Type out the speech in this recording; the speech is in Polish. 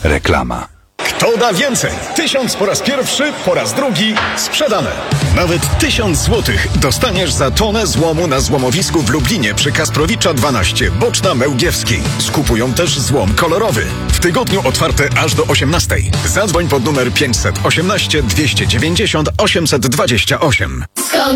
Reklama. Kto da więcej? 1000 po raz pierwszy, po raz drugi sprzedane. Nawet 1000 złotych dostaniesz za tonę złomu na złomowisku w Lublinie przy Kasprowicza 12, Boczna Mełgiewskiej. Skupują też złom kolorowy. W tygodniu otwarte aż do 18. Zadzwoń pod numer 518 290 828.